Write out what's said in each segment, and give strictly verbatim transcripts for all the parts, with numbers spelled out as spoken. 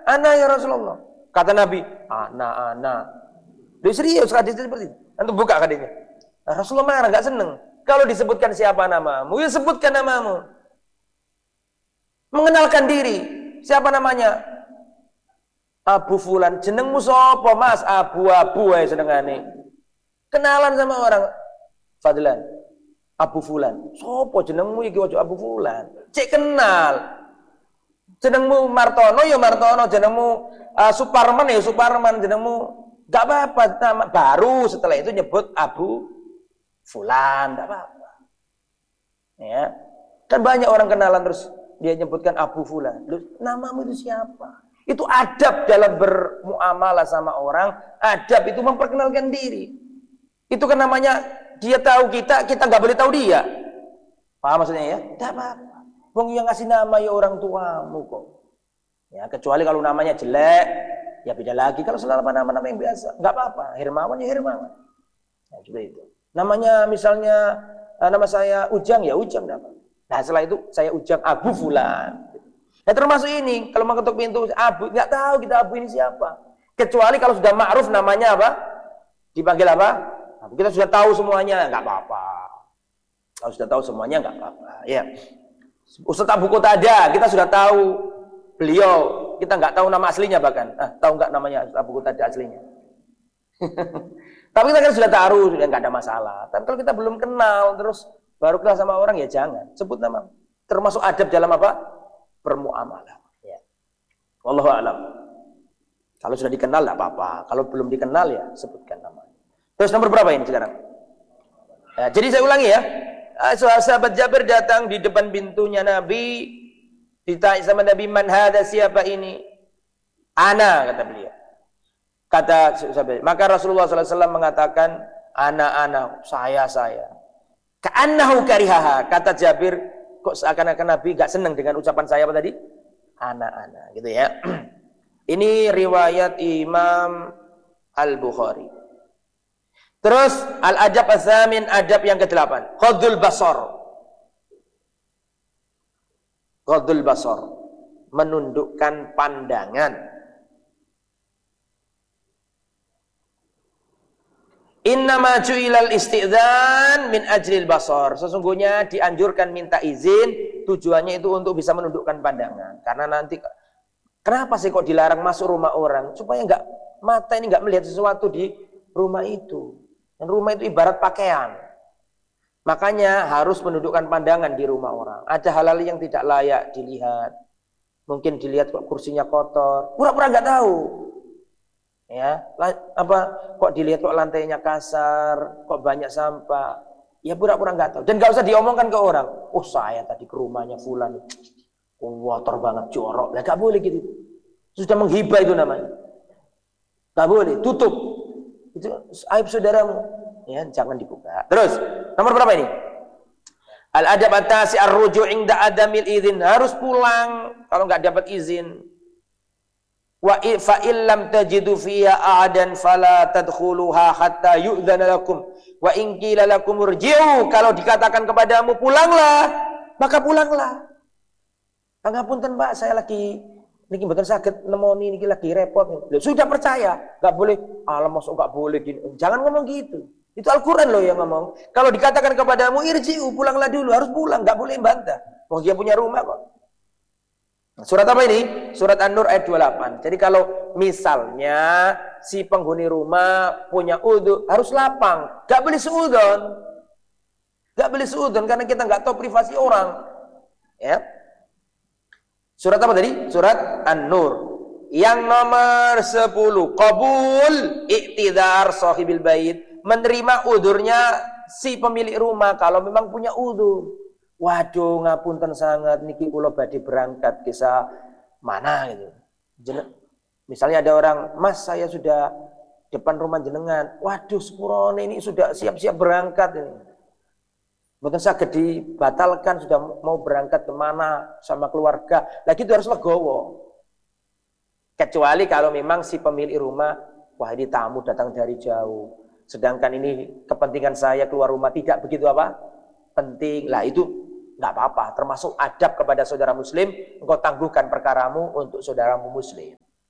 Ana ya Rasulullah. Kata Nabi, ana ana. Dia serius hadisnya seperti itu. Antum buka hadisnya. Nah, Rasulullah marah, enggak seneng. Kalau disebutkan siapa namamu, ya sebutkan namamu. Mengenalkan diri. Siapa namanya? Abu Fulan. Jenengmu sapa, Mas? Abu-abu ae senengane. Kenalan sama orang. Fadlan. Abu Fulan. Sopo jenengmu iki ojo Abu Fulan. Cek kenal. Jenengmu Martono ya Martono, jenengmu uh, Suparman ya Suparman, jenengmu enggak apa-apa, nama baru setelah itu nyebut Abu Fulan, enggak apa-apa. Ya. Kan banyak orang kenalan terus dia nyebutkan Abu Fulan. Loh, namamu itu siapa? Itu adab dalam bermuamalah sama orang, adab itu memperkenalkan diri. Itu kan namanya dia tahu kita, kita nggak boleh tahu dia. Paham maksudnya ya? Tidak apa-apa. Wong yang ngasih nama ya orang tuamu kok. Ya, kecuali kalau namanya jelek, ya beda lagi. Kalau selama nama-nama yang biasa, nggak apa-apa. Hermawan ya Hermawan. Nah, juga itu. Namanya misalnya nama saya Ujang ya Ujang. Nah, setelah itu saya Ujang Abu Fulan. Nah, termasuk ini, kalau mau ketuk pintu Abu, nggak tahu kita Abu ini siapa. Kecuali kalau sudah ma'ruf namanya apa? Dipanggil apa? Kita sudah tahu semuanya, nggak apa-apa. Kalau sudah tahu semuanya, nggak apa-apa. Ya. Ustaz Abu Qutadah, kita sudah tahu beliau, kita nggak tahu nama aslinya bahkan. Ah, tahu nggak namanya Abu Qutadah aslinya? Tapi kita kan sudah tahu, sudah nggak ada masalah. Tapi kalau kita belum kenal, terus baru kenal sama orang, ya jangan sebut nama. Termasuk adab dalam apa? Bermuamalah. Ya. Wallahu a'lam. Kalau sudah dikenal, nggak apa-apa. Kalau belum dikenal, ya sebutkan namanya. Terus nomor berapa ini sekarang? Ya, jadi saya ulangi ya. Sahabat Jabir datang di depan pintunya Nabi, ditanya sama Nabi, man hada, siapa ini? Ana, kata beliau. Kata sahabat, maka Rasulullah shallallahu alaihi wasallam mengatakan, ana ana, saya saya. Ka'annahu karihaha, kata Jabir, kok seakan-akan Nabi gak senang dengan ucapan saya apa tadi? Ana ana, gitu ya. Ini riwayat Imam Al-Bukhari. Terus al-adab az-zamin, adab yang kedelapan, ghadul basar. Ghadul basar, menundukkan pandangan. Innama ju'ilal isti'dzan min ajlil basar. Sesungguhnya dianjurkan minta izin, tujuannya itu untuk bisa menundukkan pandangan. Karena nanti kenapa sih kok dilarang masuk rumah orang? Supaya enggak mata ini enggak melihat sesuatu di rumah itu. Dan rumah itu ibarat pakaian. Makanya harus menundukkan pandangan di rumah orang. Ada hal-hal yang tidak layak dilihat. Mungkin dilihat kok kursinya kotor. Pura-pura nggak tahu. Ya, apa kok dilihat kok lantainya kasar, kok banyak sampah. Ya pura-pura nggak tahu. Dan nggak usah diomongkan ke orang. Oh, saya tadi ke rumahnya fulan. Oh, kotor banget, jorok. Lah nggak boleh gitu. Sudah menghibah itu namanya. Nggak boleh, tutup. Itu aib saudaramu, ya jangan dibuka. Terus nomor berapa ini? Al adab atasi ar-ruju' inda adamil idzin, harus pulang kalau nggak dapat izin. Wa fa illam tajidu fiha a'dan fala tadkhuluha hatta yu'dzana lakum wa in qila lakum irji'u, kalau dikatakan kepadamu pulanglah, maka pulanglah. Pangapunten Pak, saya lagi niki mboten saged nemoni niki lagi repot. Sudah percaya, enggak boleh. Alah mosok enggak boleh gini. Jangan ngomong gitu. Itu Al-Qur'an loh yang ngomong. Kalau dikatakan kepadamu irji'u, pulanglah dulu, harus pulang, enggak boleh bantah. Wong dia punya rumah kok. Surat apa ini? Surat An-Nur ayat dua puluh delapan. Jadi kalau misalnya si penghuni rumah punya udhu, harus lapang. Enggak boleh seudon. Enggak boleh seudon karena kita enggak tahu privasi orang. Ya. Surat apa tadi? Surat An-Nur. Yang nomor sepuluh, qabul iktidar sahibil bait, menerima udurnya si pemilik rumah kalau memang punya udur. Waduh, ngapunten sangat niki kula badhe berangkat kisah mana gitu. Misalnya ada orang, "Mas, saya sudah depan rumah jenengan." Waduh, sepurone ini sudah siap-siap berangkat ini. Mboten saged dibatalkan, sudah mau berangkat kemana sama keluarga. Lagi itu harus legowo. Kecuali kalau memang si pemilik rumah, wah ini tamu datang dari jauh. Sedangkan ini kepentingan saya keluar rumah tidak begitu apa? Penting. Lah itu enggak apa-apa. Termasuk adab kepada saudara muslim, engkau tangguhkan perkaramu untuk saudaramu muslim.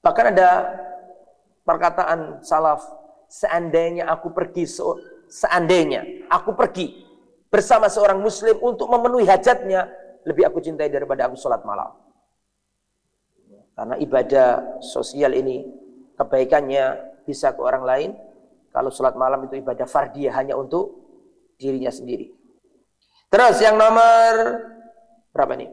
Bahkan ada perkataan salaf, seandainya aku pergi, seandainya aku pergi bersama seorang muslim untuk memenuhi hajatnya, lebih aku cintai daripada aku sholat malam. Karena ibadah sosial ini kebaikannya bisa ke orang lain. Kalau sholat malam itu ibadah fardiyah hanya untuk dirinya sendiri. Terus yang nomor berapa nih?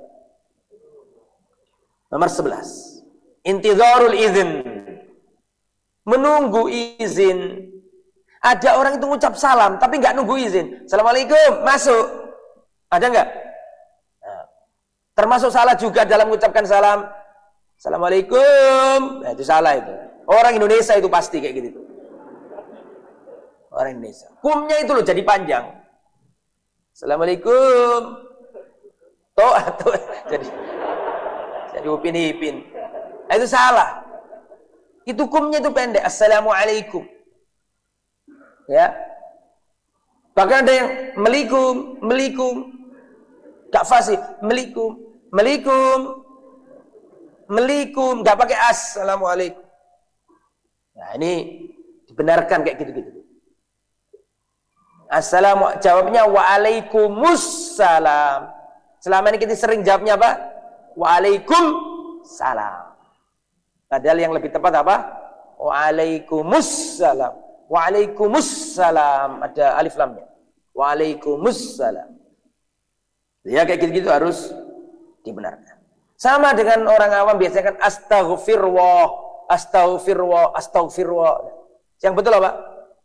Nomor sebelas. Intidharul izin. Menunggu izin. Ada orang itu ngucap salam tapi nggak nunggu izin. Assalamualaikum, masuk. Ada nggak? Nah, termasuk salah juga dalam mengucapkan salam. Assalamualaikum. Nah, itu salah itu. Orang Indonesia itu pasti kayak gitu. Orang Indonesia. Kumnya itu loh jadi panjang. Assalamualaikum. Toh atau jadi jadi upin ipin. Nah, itu salah. Itu kumnya itu pendek. Assalamualaikum. Ya. Bahkan ada yang melikum, melikum. Gak fasih. Melikum, melikum. Melikum. Gak pakai assalamualaikum. Nah, ini dibenarkan kayak gitu-gitu. Assalamu, jawabnya waalaikumsalam. Selama ini kita sering jawabnya apa? Waalaikumsalam. Padahal yang lebih tepat apa? Waalaikumsalam. Waalaikumsalam. Ada alif lamnya. Waalaikumsalam. Ya kayak gitu-gitu harus dibenarkan. Sama dengan orang awam biasanya kan astaghfirullah, astaghfirullah, astaghfirullah. Yang betul apa?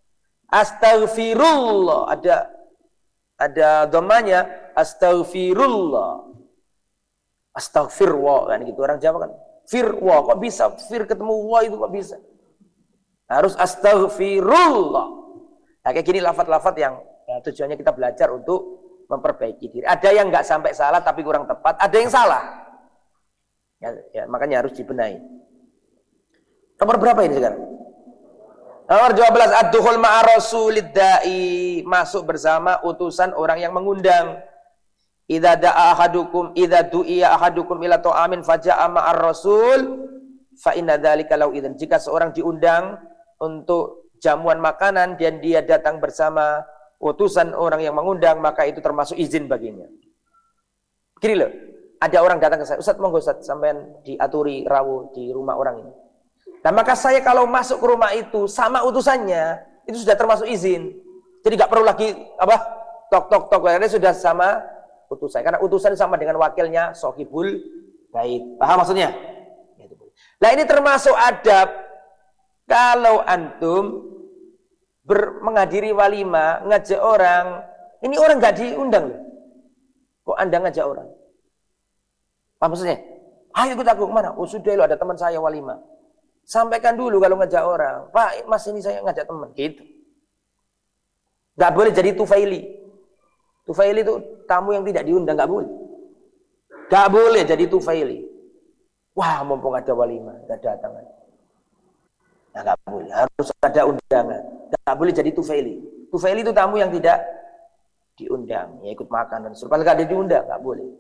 Astaghfirullah. Ada ada dhammanya astaghfirullah. Astaghfirullah kan gitu orang Jawa kan. Firwa kok bisa fir ketemu wa itu kok bisa? Harus astaghfirullah. Nah, kayak gini lafaz-lafaz yang ya, tujuannya kita belajar untuk memperbaiki diri. Ada yang nggak sampai salah tapi kurang tepat, ada yang salah. Ya, ya, makanya harus dibenahi. Nomor berapa ini sekarang? Nomor dua belas, ad-dukhul ma'a rasulid da'i, masuk bersama utusan orang yang mengundang. Idza da'a ahadukum idza du'iya ahadukum ila ta'amin faja'a ma'ar rasul fa inna dzalika law idzan. Jika seorang diundang untuk jamuan makanan dan dia datang bersama utusan orang yang mengundang, maka itu termasuk izin baginya. Gini loh, ada orang datang ke saya, Ustaz monggo Ustaz sampean diaturi rawuh di rumah orang ini. Nah maka saya kalau masuk ke rumah itu sama utusannya, itu sudah termasuk izin. Jadi nggak perlu lagi apa tok tok tok, karena sudah sama utusan. Karena utusan sama dengan wakilnya, sohibul bait. Paham maksudnya? Nah ini termasuk adab. Kalau antum ber, menghadiri walimah, ngajak orang, ini orang nggak diundang loh. Kok anda ngajak orang? Paham maksudnya? Ayo ikut aku kemana? Oh sudah lo ada teman saya walimah. Sampaikan dulu kalau ngajak orang. Pak, mas ini saya ngajak teman. Gitu. Gak boleh jadi tufaili. Tufaili itu tamu yang tidak diundang. Gak boleh. Gak boleh jadi tufaili. Wah, mumpung ada walimah. Gak datang. Nah, gak boleh. Harus ada undangan. Gak boleh jadi tufaili. Tufaili itu tamu yang tidak diundang. Ya ikut makan dan sebagainya. Kalau gak ada diundang, gak boleh.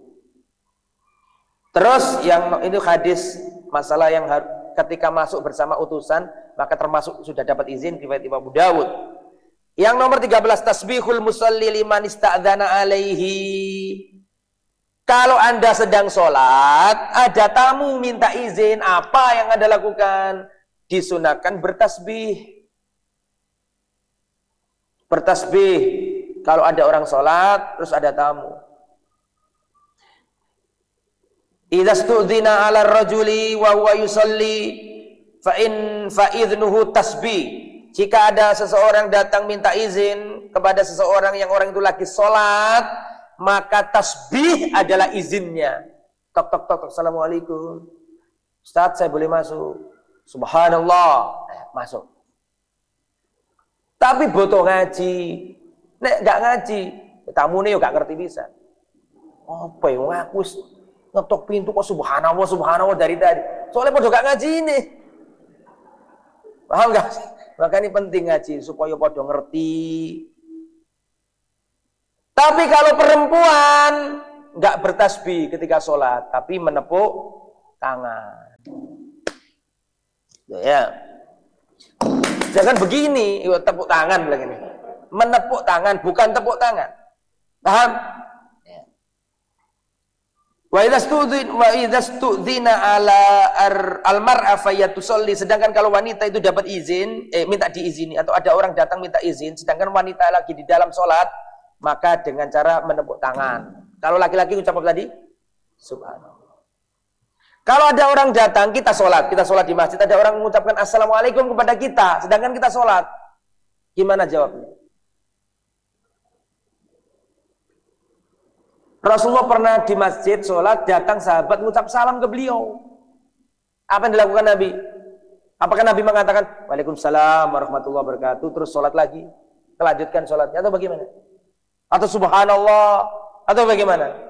Terus yang itu hadis masalah yang harus ketika masuk bersama utusan maka termasuk sudah dapat izin riwayat Imam Abu Dawud. Yang nomor tiga belas, tasbihul musalli liman ista'dzana alaihi. Kalau Anda sedang sholat, ada tamu minta izin, apa yang Anda lakukan? Disunahkan bertasbih. Bertasbih kalau ada orang sholat terus ada tamu. Idza stu'dzina 'ala ar-rajuli wa huwa yusalli fa in fa idnuhu tasbih. Jika ada seseorang datang minta izin kepada seseorang yang orang itu lagi sholat, maka tasbih adalah izinnya. Tok tok tok, assalamualaikum. Ustaz, saya boleh masuk? Subhanallah, eh, masuk. Tapi butuh ngaji. Nek gak ngaji, tamu nih gak ngerti bisa. Apa yang ngaku ngetok pintu kok subhanallah subhanallah dari tadi. Soalnya podo gak ngaji ini. Paham gak? Maka ini penting ngaji supaya podo ngerti. Tapi kalau perempuan nggak bertasbih ketika sholat, tapi menepuk tangan. Ya. Jangan begini, tepuk tangan bilang ini. Menepuk tangan, bukan tepuk tangan. Paham? Ya. Wa idza studzin wa idza studzina ala al-mar'a fayatusalli, sedangkan kalau wanita itu dapat izin, eh minta diizini atau ada orang datang minta izin, sedangkan wanita lagi di dalam sholat, maka dengan cara menepuk tangan. Kalau laki-laki ucap apa tadi? Subhanallah. Kalau ada orang datang, kita sholat, kita sholat di masjid, ada orang mengucapkan assalamualaikum kepada kita, sedangkan kita sholat, gimana jawabnya? Rasulullah pernah di masjid sholat, datang sahabat mengucap salam ke beliau. Apa yang dilakukan Nabi? Apakah Nabi mengatakan waalaikumsalam warahmatullahi wabarakatuh, terus sholat lagi, melanjutkan sholatnya, atau bagaimana? Atau subhanallah, atau bagaimana?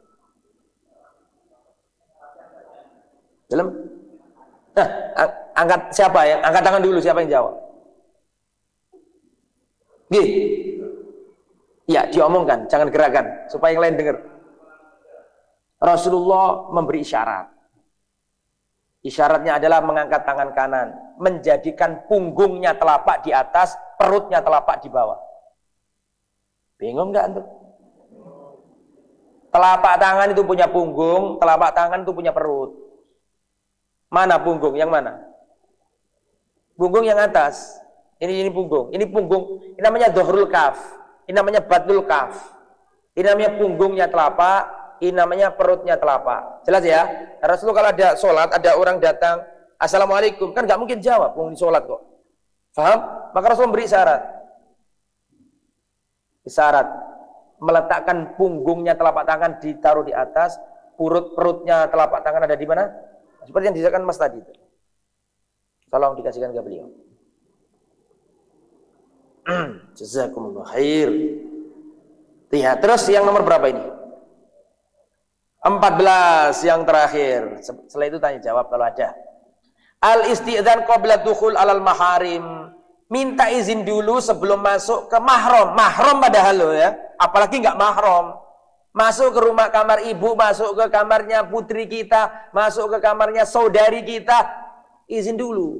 Dalam, nah, angkat siapa ya? Angkat tangan dulu, siapa yang jawab? Gih, ya diomongkan, jangan gerakan, supaya yang lain dengar. Rasulullah memberi isyarat. Isyaratnya adalah mengangkat tangan kanan, menjadikan punggungnya telapak di atas, perutnya telapak di bawah. Bingung nggak antum? Telapak tangan itu punya punggung, telapak tangan itu punya perut. Mana punggung? Yang mana? Punggung yang atas. Ini ini punggung. Ini punggung. Ini namanya dhohrul kaf. Ini namanya batnul kaf. Ini namanya punggungnya telapak. Ini namanya perutnya telapak. Jelas ya? Rasulullah kalau ada sholat, ada orang datang, assalamualaikum, kan nggak mungkin jawab, mau di sholat kok. Faham? Maka Rasulullah beri isyarat. Isyarat. Meletakkan punggungnya telapak tangan ditaruh di atas, perut perutnya telapak tangan ada di mana? Seperti yang disebutkan Mas tadi. Tolong dikasihkan ke beliau. Jazakumullah khair. Lihat terus yang nomor berapa ini? empat belas yang terakhir. Setelah itu tanya jawab kalau ada. Al-isti'dzan qabla dukhul alal maharim. Minta izin dulu sebelum masuk ke mahram. Mahram padahal loh ya. Apalagi enggak mahram. Masuk ke rumah kamar ibu, masuk ke kamarnya putri kita, masuk ke kamarnya saudari kita, izin dulu.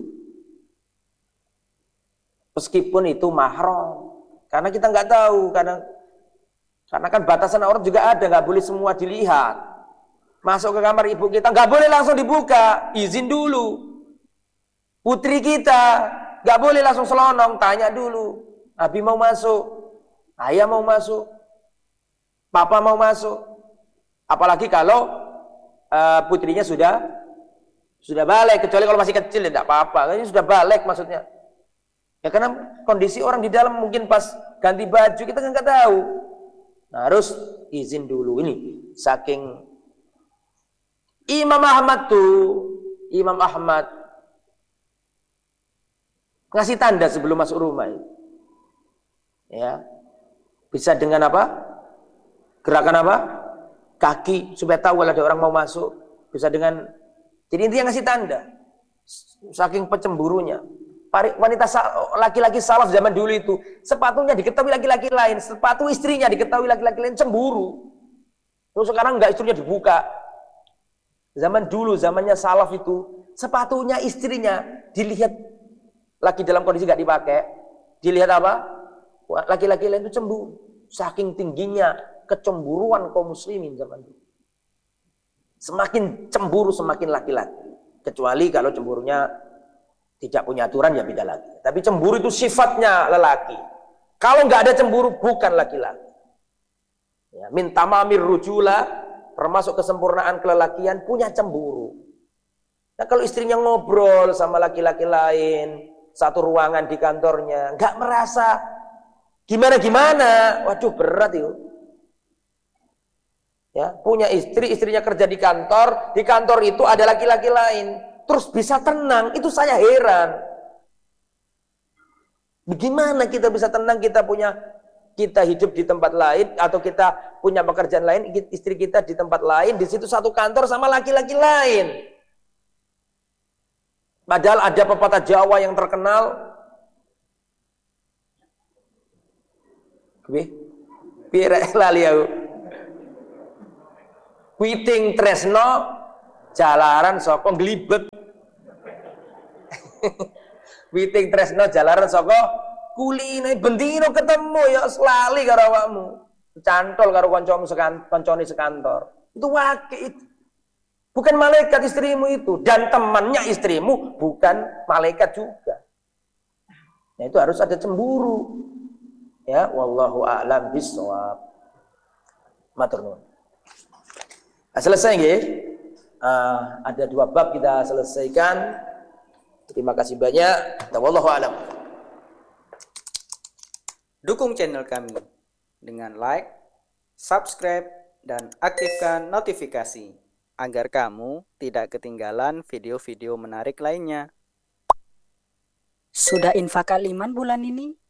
Meskipun itu mahram, karena kita nggak tahu, karena karena kan batasan aurat juga ada, nggak boleh semua dilihat. Masuk ke kamar ibu kita, nggak boleh langsung dibuka, izin dulu. Putri kita nggak boleh langsung selonong, tanya dulu. Abi mau masuk, ayah mau masuk. Papa mau masuk, apalagi kalau uh, putrinya sudah sudah balik, kecuali kalau masih kecil ya tidak apa-apa, ini sudah balik maksudnya. Ya karena kondisi orang di dalam mungkin pas ganti baju kita kan nggak tahu, nah, harus izin dulu. Ini saking Imam Ahmad tuh, Imam Ahmad ngasih tanda sebelum masuk rumah, ya bisa dengan apa? Gerakan apa? Kaki, supaya tahu kalau ada orang mau masuk. Bisa dengan, jadi intinya ngasih tanda. Saking pecemburunya. Wanita laki-laki salaf zaman dulu itu, sepatunya diketahui laki-laki lain, sepatu istrinya diketahui laki-laki lain, cemburu. Terus sekarang enggak, istrinya dibuka. Zaman dulu, zamannya salaf itu, sepatunya istrinya dilihat lagi dalam kondisi enggak dipakai. Dilihat apa? Laki-laki lain itu cemburu. Saking tingginya kecemburuan kaum muslimin zaman itu. Semakin cemburu semakin laki-laki. Kecuali kalau cemburunya tidak punya aturan ya beda lagi. Tapi cemburu itu sifatnya lelaki. Kalau nggak ada cemburu bukan laki-laki. Ya, min tamamir rujula, termasuk kesempurnaan kelelakian, punya cemburu. Nah kalau istrinya ngobrol sama laki-laki lain, satu ruangan di kantornya, nggak merasa gimana-gimana, waduh berat itu. Ya, punya istri, istrinya kerja di kantor, di kantor itu ada laki-laki lain, terus bisa tenang, itu saya heran. Bagaimana kita bisa tenang, kita punya, kita hidup di tempat lain, atau kita punya pekerjaan lain, istri kita di tempat lain, di situ satu kantor sama laki-laki lain. Padahal ada pepatah Jawa yang terkenal, Pirek lali aku. Witing tresno jalaran saka glibet. Witing tresno jalaran saka kuline bendino ketemu ya selali karo awakmu. Cantol karo kancamu sekan kancane sekantor. Itu wakil itu. Bukan malaikat istrimu itu dan temannya istrimu bukan malaikat juga. Nah, itu harus ada cemburu. Ya, wallahu a'lam bishawab. Matur nuwun. Nah, selesai nggih? Uh, ada dua bab kita selesaikan. Terima kasih banyak. Wallahu a'lam. Dukung channel kami dengan like, subscribe, dan aktifkan notifikasi agar kamu tidak ketinggalan video-video menarik lainnya. Sudah infak kaliman bulan ini?